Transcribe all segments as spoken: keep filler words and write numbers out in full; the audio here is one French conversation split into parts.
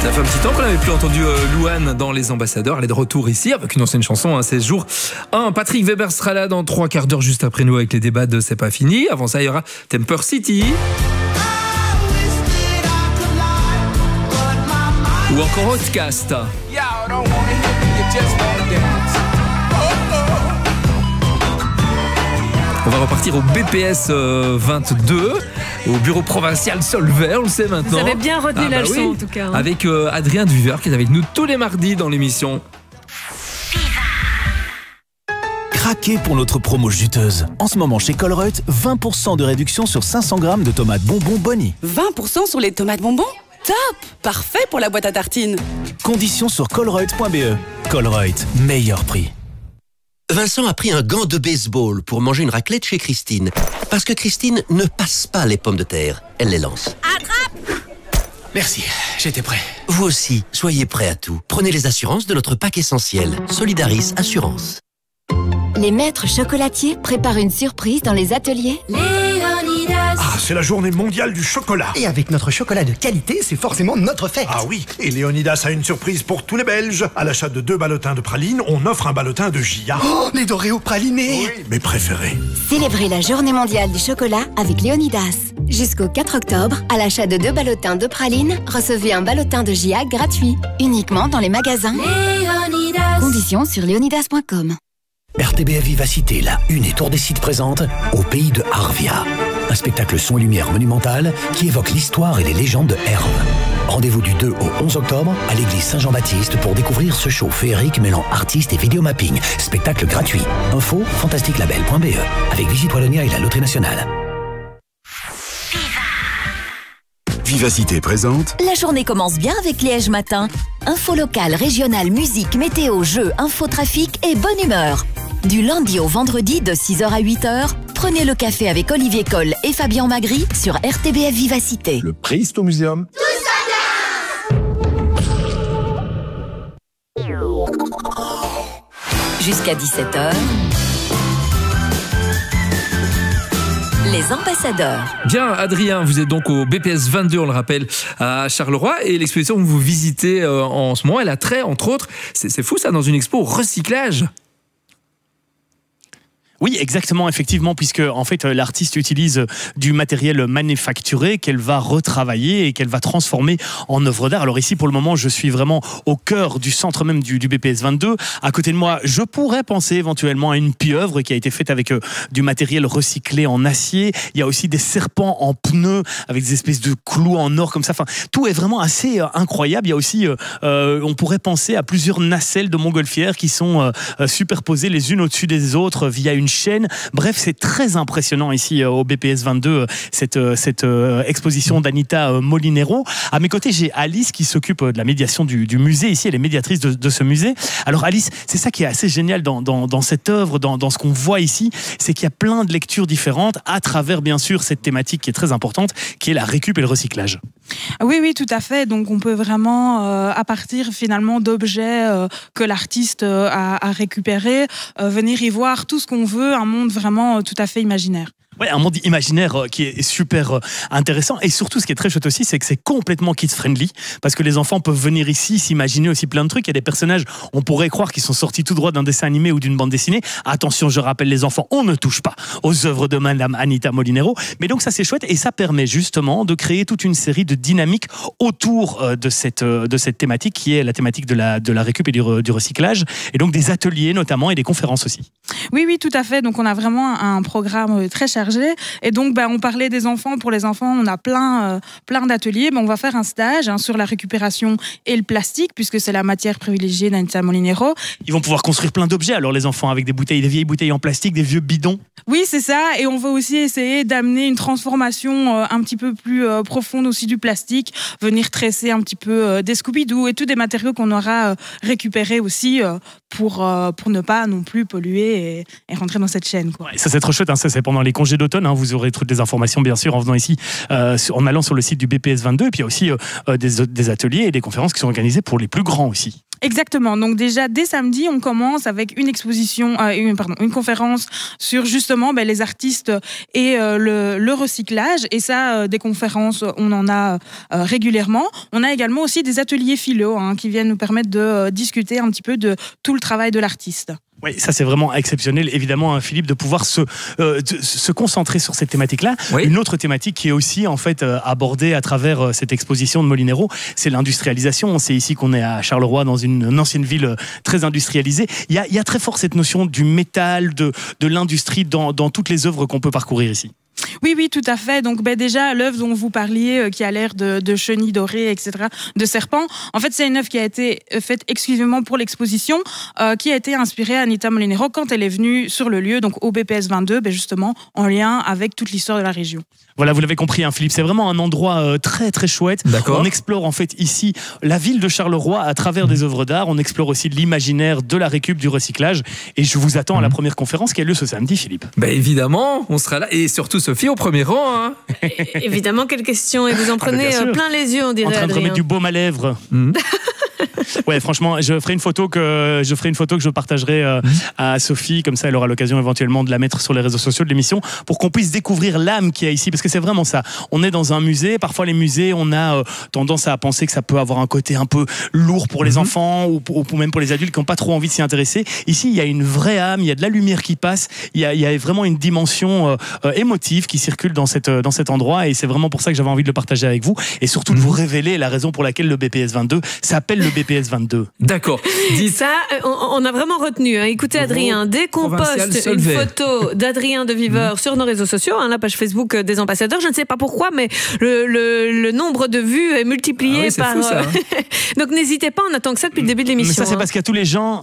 Ça fait un petit temps qu'on n'avait plus entendu euh, Louane dans Les Ambassadeurs. Elle est de retour ici avec une ancienne chanson, hein, seize jours. un. Patrick Weber sera là dans trois quarts d'heure juste après nous avec les débats de C'est pas fini. Avant ça, il y aura Temper City. Ou encore Outcast. On va repartir au B P S vingt-deux, au bureau provincial Solvay, on le sait maintenant. Vous avez bien retenu ah, la bah leçon oui. en tout cas. Hein. Avec euh, Adrien Duver qui est avec nous tous les mardis dans l'émission. Craquez pour notre promo juteuse. En ce moment chez Colruyt, vingt pour cent de réduction sur cinq cents grammes de tomates bonbons Bonnie. vingt pour cent sur les tomates bonbons ? Top! Parfait pour la boîte à tartines. Conditions sur colruyt point b e. Colruyt, meilleur prix. Vincent a pris un gant de baseball pour manger une raclette chez Christine. Parce que Christine ne passe pas les pommes de terre, elle les lance. Attrape! Merci, j'étais prêt. Vous aussi, soyez prêts à tout. Prenez les assurances de notre pack essentiel. Solidaris Assurance. Les maîtres chocolatiers préparent une surprise dans les ateliers Léonidas. Ah, c'est la journée mondiale du chocolat. Et avec notre chocolat de qualité, c'est forcément notre fête. Ah oui, et Léonidas a une surprise pour tous les Belges. À l'achat de deux ballotins de praline, on offre un ballotin de Gia. Oh, les Doréos pralinés. Oui, mes préférés. Célébrez la journée mondiale du chocolat avec Léonidas. Jusqu'au quatre octobre, à l'achat de deux ballotins de praline, recevez un ballotin de Gia gratuit. Uniquement dans les magasins. Léonidas. Conditions sur léonidas point com. R T B F Vivacité, la une et Tour des Sites présente Au pays de Arvia. Un spectacle son et lumière monumental qui évoque l'histoire et les légendes de Herve. Rendez-vous du deux au onze octobre à l'église Saint-Jean-Baptiste pour découvrir ce show féerique mêlant artistes et vidéomapping. Spectacle gratuit. Info fantastique label point b e avec Visite Wallonia et la Loterie Nationale. Vivacité présente. La journée commence bien avec Liège Matin. Info locale, régionale, musique, météo, jeux, info trafic et bonne humeur. Du lundi au vendredi de six heures à huit heures, prenez le café avec Olivier Coll et Fabien Magri sur R T B F Vivacité. Le Préhisto Museum. Jusqu'à dix-sept heures. Les ambassadeurs. Bien, Adrien, vous êtes donc au B P S vingt-deux, on le rappelle, à Charleroi. Et l'exposition que vous visitez euh, en ce moment, elle a trait, entre autres, c'est, c'est fou ça, dans une expo recyclage. Oui, exactement, effectivement, puisque en fait l'artiste utilise du matériel manufacturé qu'elle va retravailler et qu'elle va transformer en œuvre d'art. Alors ici, pour le moment, je suis vraiment au cœur du centre même du, du B P S vingt-deux. À côté de moi, je pourrais penser éventuellement à une pieuvre qui a été faite avec euh, du matériel recyclé en acier. Il y a aussi des serpents en pneus avec des espèces de clous en or comme ça. Enfin, tout est vraiment assez euh, incroyable. Il y a aussi, euh, euh, on pourrait penser à plusieurs nacelles de montgolfières qui sont euh, superposées les unes au-dessus des autres via une chaîne. Bref, c'est très impressionnant ici au B P S vingt-deux, cette, cette exposition d'Anita Molinero. À mes côtés, j'ai Alice qui s'occupe de la médiation du, du musée. Ici, elle est médiatrice de, de ce musée. Alors Alice, c'est ça qui est assez génial dans, dans, dans cette œuvre, dans, dans ce qu'on voit ici, c'est qu'il y a plein de lectures différentes à travers, bien sûr, cette thématique qui est très importante, qui est la récup et le recyclage. Oui, oui, tout à fait. Donc, on peut vraiment, euh, à partir finalement d'objets euh, que l'artiste euh, a, a récupérés, euh, venir y voir tout ce qu'on veut, un monde vraiment euh, tout à fait imaginaire. Ouais, un monde imaginaire qui est super intéressant, et surtout ce qui est très chouette aussi, c'est que c'est complètement kids friendly, parce que les enfants peuvent venir ici s'imaginer aussi plein de trucs. Il y a des personnages, on pourrait croire qu'ils sont sortis tout droit d'un dessin animé ou d'une bande dessinée. Attention, je rappelle les enfants, on ne touche pas aux œuvres de Madame Anita Molinero. Mais donc ça c'est chouette, et ça permet justement de créer toute une série de dynamiques autour de cette de cette thématique qui est la thématique de la de la récup et du, du recyclage, et donc des ateliers notamment et des conférences aussi. Oui, oui, tout à fait. Donc on a vraiment un programme très chargé. Et donc, ben, on parlait des enfants. Pour les enfants, on a plein, euh, plein d'ateliers. Ben, on va faire un stage hein, sur la récupération et le plastique, puisque c'est la matière privilégiée d'Anita Molinero. Ils vont pouvoir construire plein d'objets, alors les enfants, avec des bouteilles, des vieilles bouteilles en plastique, des vieux bidons. Oui, c'est ça. Et on va aussi essayer d'amener une transformation euh, un petit peu plus euh, profonde aussi du plastique, venir tresser un petit peu euh, des Scooby-Doo et tous des matériaux qu'on aura euh, récupérés aussi euh, pour, euh, pour ne pas non plus polluer et, et rentrer dans cette chaîne, quoi. Ouais, ça c'est trop chouette, hein. Ça c'est pendant les congés d'automne, hein. Vous aurez toutes les informations bien sûr en venant ici, euh, en allant sur le site du B P S vingt-deux, et puis il y a aussi euh, des, des ateliers et des conférences qui sont organisées pour les plus grands aussi. Exactement. Donc déjà dès samedi, on commence avec une exposition, euh, une, pardon, une conférence sur justement ben, les artistes et euh, le, le recyclage. Et ça, euh, des conférences, on en a euh, régulièrement. On a également aussi des ateliers philo hein, qui viennent nous permettre de euh, discuter un petit peu de tout le travail de l'artiste. Oui, ça c'est vraiment exceptionnel, évidemment, hein, Philippe, de pouvoir se, euh, de, se concentrer sur cette thématique-là. Oui. Une autre thématique qui est aussi en fait euh, abordée à travers euh, cette exposition de Molinero, c'est l'industrialisation. C'est ici qu'on est à Charleroi, dans une, une ancienne ville euh, très industrialisée. Il y a, il y a très fort cette notion du métal, de, de l'industrie dans, dans toutes les œuvres qu'on peut parcourir ici. Oui, oui, tout à fait. Donc, ben, déjà, l'œuvre dont vous parliez, euh, qui a l'air de, de chenilles dorées, et cetera, de serpents, en fait, c'est une œuvre qui a été faite exclusivement pour l'exposition, euh, qui a été inspirée à Anita Molinero quand elle est venue sur le lieu, donc au B P S vingt-deux, ben, justement, en lien avec toute l'histoire de la région. Voilà, vous l'avez compris, hein, Philippe, c'est vraiment un endroit euh, très, très chouette. On explore, en fait, ici, la ville de Charleroi à travers mmh. des œuvres d'art. On explore aussi l'imaginaire de la récup, du recyclage. Et je vous attends mmh. à la première conférence qui a lieu ce samedi, Philippe. Ben, évidemment, on sera là. Et surtout, Sophie, au premier rang. Hein. Évidemment, quelle question. Et vous en prenez ah, plein les yeux, on dirait, en train de Adrien. remettre du baume à lèvres. Mmh. Ouais, franchement, je ferai une photo que je ferai une photo que je partagerai euh, mmh. à Sophie, comme ça elle aura l'occasion éventuellement de la mettre sur les réseaux sociaux de l'émission pour qu'on puisse découvrir l'âme qu'il y a ici, parce que c'est vraiment ça. On est dans un musée, parfois les musées, on a euh, tendance à penser que ça peut avoir un côté un peu lourd pour les mmh. enfants ou, ou même pour les adultes qui n'ont pas trop envie de s'y intéresser. Ici, il y a une vraie âme, il y a de la lumière qui passe, il y a, il y a vraiment une dimension euh, euh, émotive qui circule dans cette dans cet endroit, et c'est vraiment pour ça que j'avais envie de le partager avec vous, et surtout de mmh. vous révéler la raison pour laquelle le B P S vingt-deux s'appelle le B P S vingt-deux. D'accord. Dites... Ça, on, on a vraiment retenu. Hein. Écoutez, Adrien, dès qu'on poste une photo d'Adrien de Viveur mmh. sur nos réseaux sociaux, hein, la page Facebook des ambassadeurs, je ne sais pas pourquoi, mais le, le, le nombre de vues est multiplié ah oui, par... Fou, ça, hein. Donc n'hésitez pas, on attend que ça depuis le début de l'émission. Mais ça, c'est hein. parce qu'il y a tous les gens...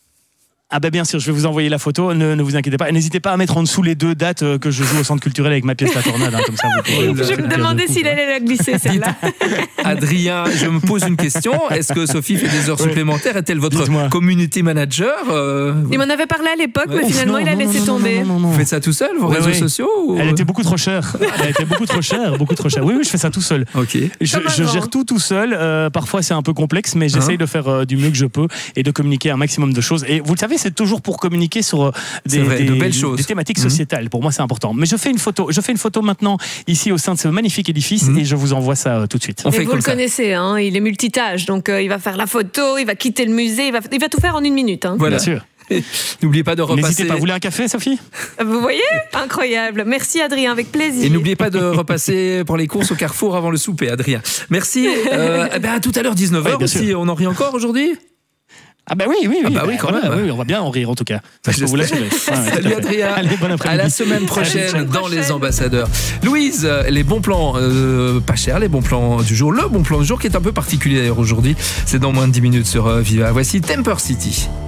Ah ben bien sûr, je vais vous envoyer la photo, ne, ne vous inquiétez pas. N'hésitez pas à mettre en dessous les deux dates que je joue au centre culturel avec ma pièce La Tornade, hein, comme ça vous pourrez... Je me demandais s'il allait la glisser, celle-là. Adrien, je me pose une question. Est-ce que Sophie fait des heures oui. supplémentaires? Est-elle votre community manager? euh... Il m'en avait parlé à l'époque, ouais. mais finalement non, il a non, laissé non, tomber. Non, non, non, non. Vous faites ça tout seul, vos ouais, réseaux oui. sociaux ou... Elle était beaucoup trop chère. Elle était beaucoup trop chère, beaucoup trop chère. Oui, oui, je fais ça tout seul. Ok. Je, je gère tout tout seul. Euh, parfois c'est un peu complexe, mais j'essaye hein de faire euh, du mieux que je peux et de communiquer un maximum de choses. Et vous le savez, c'est toujours pour communiquer sur des, vrai, des, de belles choses. des thématiques sociétales. Mmh. Pour moi, c'est important. Mais je fais une photo. Je fais une photo maintenant ici au sein de ce magnifique édifice mmh. et je vous envoie ça euh, tout de suite. On et fait vous comme le ça. Connaissez, hein, il est multitâche, donc euh, il va faire la photo, il va quitter le musée, il va, il va tout faire en une minute. Hein. Voilà. Bien sûr. N'oubliez pas de repasser. N'hésitez pas. Vous voulez un café, Sophie? Vous voyez? Incroyable. Merci, Adrien, avec plaisir. Et n'oubliez pas de repasser pour les courses au Carrefour avant le souper, Adrien. Merci. Euh, eh ben, à tout à l'heure, dix-neuf heures oui, aussi. Sûr. On en rit encore aujourd'hui? Ah bah oui, oui, oui. Ah bah oui, quand même. même. Oui, on va bien en rire en tout cas. Ça, je peux vous l'assurer. Salut Adrien. Allez, bon après-midi. À la semaine prochaine dans Les Ambassadeurs. Louise, les bons plans, euh, pas cher, les bons plans du jour. Le bon plan du jour qui est un peu particulier d'ailleurs aujourd'hui. C'est dans moins de dix minutes sur euh, Viva. Voici Temper City.